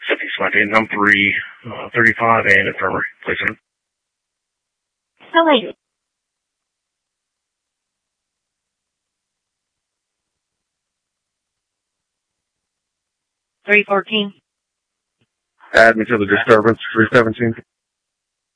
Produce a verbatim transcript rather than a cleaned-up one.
City selected, number three, uh, thirty-five, and infirmary. Please, sir. Hello. three fourteen. Add me to the disturbance, three seventeen.